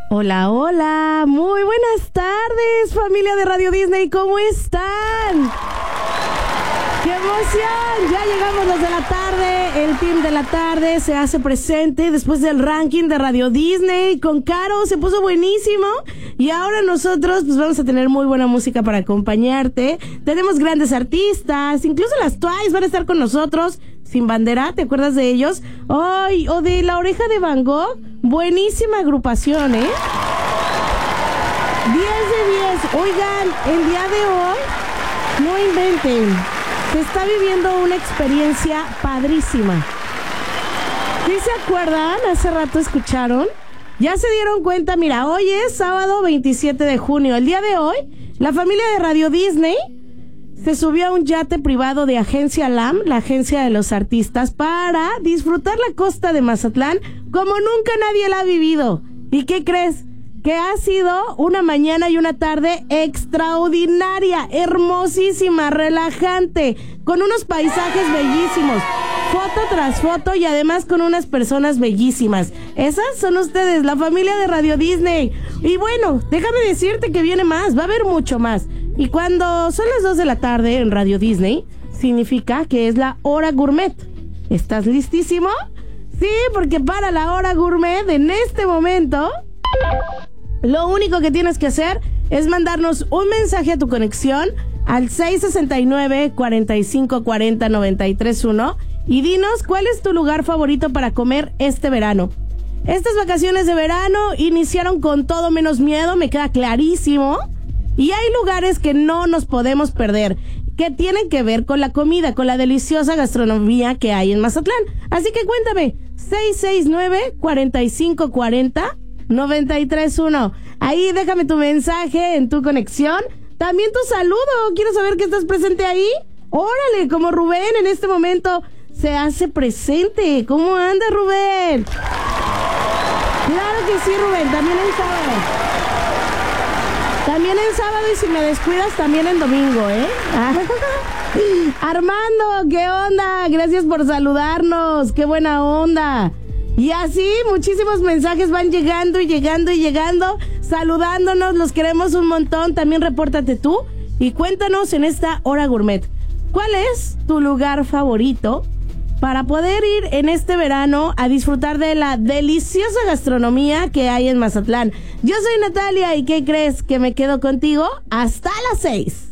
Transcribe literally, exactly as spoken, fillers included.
Hola, hola, muy buenas tardes, familia de Radio Disney, ¿cómo están? ¡Qué emoción! Ya llegamos los de la tarde, el team de la tarde se hace presente después del ranking de Radio Disney con Caro, se puso buenísimo y ahora nosotros pues vamos a tener muy buena música para acompañarte. Tenemos grandes artistas, incluso las Twice van a estar con nosotros. Sin Bandera, ¿te acuerdas de ellos? Ay, o de La Oreja de Van Gogh, buenísima agrupación, ¿eh? diez de diez. Oigan, el día de hoy, no inventen, se está viviendo una experiencia padrísima. ¿Sí se acuerdan? Hace rato escucharon. Ya se dieron cuenta, mira, hoy es sábado veintisiete de junio. El día de hoy, la familia de Radio Disney se subió a un yate privado de Agencia LAM, la agencia de los artistas, para disfrutar la costa de Mazatlán como nunca nadie la ha vivido. ¿Y qué crees? Que ha sido una mañana y una tarde extraordinaria, hermosísima, relajante, con unos paisajes bellísimos, foto tras foto y además con unas personas bellísimas. Esas son ustedes, la familia de Radio Disney. Y bueno, déjame decirte que viene más, va a haber mucho más. Y cuando son las dos de la tarde en Radio Disney, significa que es la hora gourmet. ¿Estás listísimo? Sí, porque para la hora gourmet, en este momento, lo único que tienes que hacer es mandarnos un mensaje a tu conexión al seis sesenta y nueve, cuarenta y cinco cuarenta, noventa y tres uno y dinos cuál es tu lugar favorito para comer este verano. Estas vacaciones de verano iniciaron con todo menos miedo, me queda clarísimo. Y hay lugares que no nos podemos perder, que tienen que ver con la comida, con la deliciosa gastronomía que hay en Mazatlán. Así que cuéntame, seis seis nueve, cuarenta y cinco cuarenta, noventa y tres uno. Ahí déjame tu mensaje en tu conexión. También tu saludo, quiero saber que estás presente ahí. Órale, como Rubén en este momento se hace presente. ¿Cómo anda, Rubén? Claro que sí, Rubén, también el sábado. También en sábado y si me descuidas también en domingo, ¿eh? Armando, ¿qué onda? Gracias por saludarnos, qué buena onda. Y así muchísimos mensajes van llegando y llegando y llegando, saludándonos, los queremos un montón. También repórtate tú y cuéntanos en esta hora gourmet, ¿cuál es tu lugar favorito para poder ir en este verano a disfrutar de la deliciosa gastronomía que hay en Mazatlán? Yo soy Natalia y ¿qué crees? Que me quedo contigo hasta las seis.